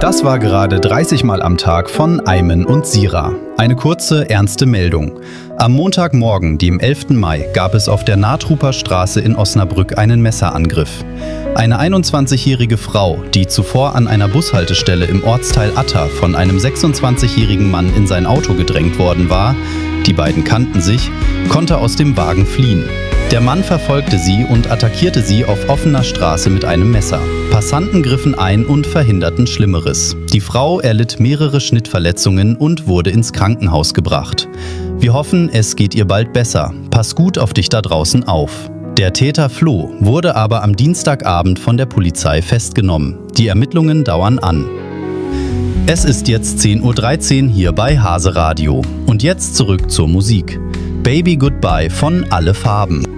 Das war gerade 30 Mal am Tag von Aymen und Sira. Eine kurze, ernste Meldung. Am Montagmorgen, dem 11. Mai, gab es auf der Nahtruper Straße in Osnabrück einen Messerangriff. Eine 21-jährige Frau, die zuvor an einer Bushaltestelle im Ortsteil Atta von einem 26-jährigen Mann in sein Auto gedrängt worden war, die beiden kannten sich, konnte aus dem Wagen fliehen. Der Mann verfolgte sie und attackierte sie auf offener Straße mit einem Messer. Passanten griffen ein und verhinderten Schlimmeres. Die Frau erlitt mehrere Schnittverletzungen und wurde ins Krankenhaus gebracht. Wir hoffen, es geht ihr bald besser. Pass gut auf dich da draußen auf. Der Täter floh, wurde aber am Dienstagabend von der Polizei festgenommen. Die Ermittlungen dauern an. Es ist jetzt 10:13 Uhr hier bei Hase Radio. Und jetzt zurück zur Musik. Baby Goodbye von Alle Farben.